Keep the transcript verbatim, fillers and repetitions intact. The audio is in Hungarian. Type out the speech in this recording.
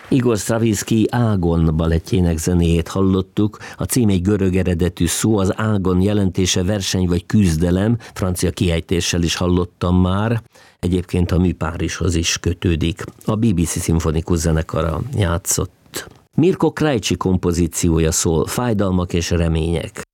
Igor Stravinsky Ágon balettjének zenéjét hallottuk. A cím egy görög eredetű szó, az ágon jelentése verseny vagy küzdelem, francia kiejtéssel is hallottam már. Egyébként a műpárizshoz is kötődik. A bé bé cé szimfonikus zenekara játszott. Mirko Krajcsi kompozíciója szól, Fájdalmak és remények.